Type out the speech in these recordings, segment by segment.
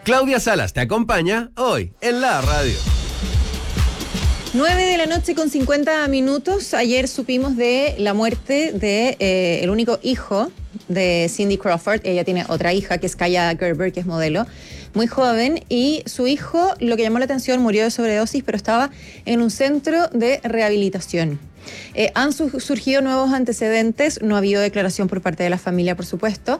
Claudia Salas te acompaña hoy en la radio. 9:50 p.m. Ayer supimos de la muerte de el único hijo de Cindy Crawford. Ella tiene otra hija que es Kaia Gerber, que es modelo, muy joven, y su hijo, lo que llamó la atención, murió de sobredosis, pero estaba en un centro de rehabilitación. Han surgido nuevos antecedentes, no ha habido declaración por parte de la familia, por supuesto.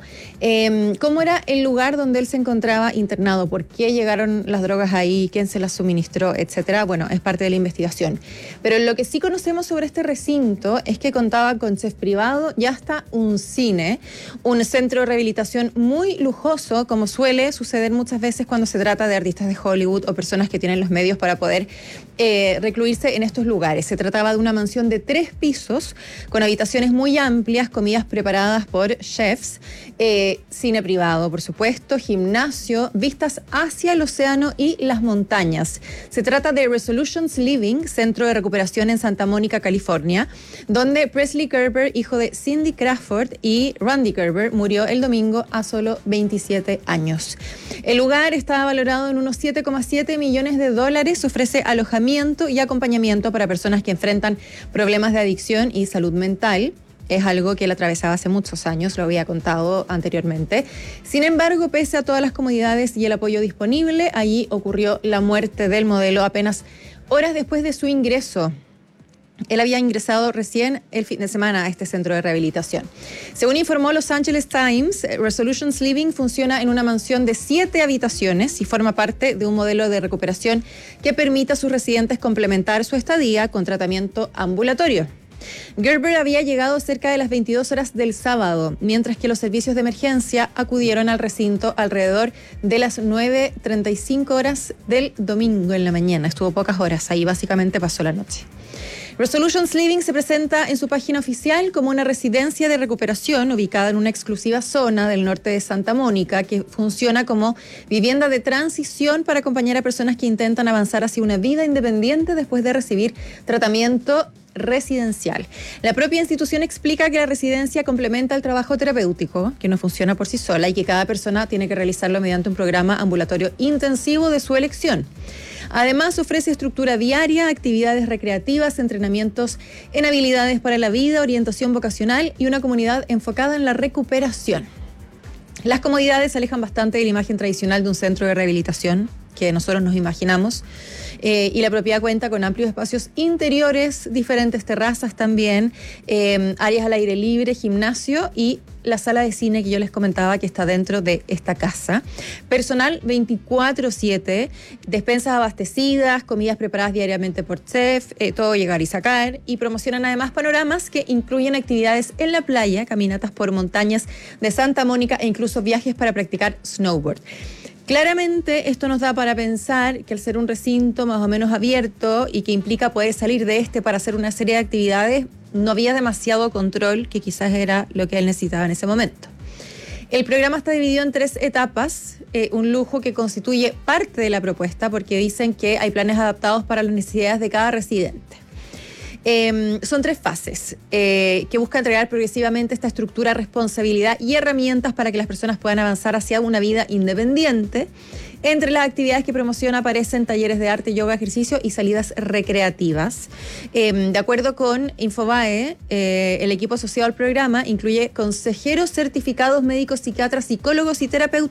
¿Cómo era el lugar donde él se encontraba internado? ¿Por qué llegaron las drogas ahí? ¿Quién se las suministró? Etcétera. Bueno, es parte de la investigación. Pero lo que sí conocemos sobre este recinto es que contaba con chef privado y hasta un cine, un centro de rehabilitación muy lujoso, como suele suceder muchas veces cuando se trata de artistas de Hollywood o personas que tienen los medios para poder recluirse en estos lugares. Se trataba de una mansión de 3 pisos, con habitaciones muy amplias, comidas preparadas por chefs, cine privado, por supuesto, gimnasio, vistas hacia el océano y las montañas. Se trata de Resolutions Living, centro de recuperación en Santa Mónica, California, donde Presley Gerber, hijo de Cindy Crawford, y Randy Gerber, murió el domingo a solo 27 años. El lugar está valorado en unos $7,7 millones, ofrece alojamiento y acompañamiento para personas que enfrentan problemas de adicción y salud mental. Es algo que él atravesaba hace muchos años, lo había contado anteriormente. Sin embargo, pese a todas las comodidades y el apoyo disponible, allí ocurrió la muerte del modelo apenas horas después de su ingreso. Él había ingresado recién el fin de semana a este centro de rehabilitación. Según informó Los Angeles Times, Resolutions Living funciona en una mansión de 7 habitaciones y forma parte de un modelo de recuperación que permite a sus residentes complementar su estadía con tratamiento ambulatorio. Gerber había llegado cerca de las 22 horas del sábado, mientras que los servicios de emergencia acudieron al recinto alrededor de las 9:35 horas del domingo en la mañana. Estuvo pocas horas, ahí básicamente pasó la noche. Resolutions Living se presenta en su página oficial como una residencia de recuperación ubicada en una exclusiva zona del norte de Santa Mónica que funciona como vivienda de transición para acompañar a personas que intentan avanzar hacia una vida independiente después de recibir tratamiento residencial. La propia institución explica que la residencia complementa el trabajo terapéutico, que no funciona por sí sola y que cada persona tiene que realizarlo mediante un programa ambulatorio intensivo de su elección. Además, ofrece estructura diaria, actividades recreativas, entrenamientos en habilidades para la vida, orientación vocacional y una comunidad enfocada en la recuperación. Las comodidades se alejan bastante de la imagen tradicional de un centro de rehabilitación que nosotros nos imaginamos, y la propiedad cuenta con amplios espacios interiores, diferentes terrazas también, áreas al aire libre, gimnasio y la sala de cine que yo les comentaba que está dentro de esta casa. Personal 24/7, despensas abastecidas, comidas preparadas diariamente por chef, todo llegar y sacar, y promocionan además panoramas que incluyen actividades en la playa, caminatas por montañas de Santa Mónica e incluso viajes para practicar snowboard. Claramente esto nos da para pensar que al ser un recinto más o menos abierto y que implica poder salir de para hacer una serie de actividades, no había demasiado control, que quizás era lo que él necesitaba en ese momento. El programa está dividido en 3 etapas, un lujo que constituye parte de la propuesta porque dicen que hay planes adaptados para las necesidades de cada residente. Son 3 fases que buscan entregar progresivamente esta estructura, responsabilidad y herramientas para que las personas puedan avanzar hacia una vida independiente. Entre las actividades que promociona aparecen talleres de arte, yoga, ejercicio y salidas recreativas. De acuerdo con Infobae, el equipo asociado al programa incluye consejeros certificados, médicos, psiquiatras, psicólogos y terapeutas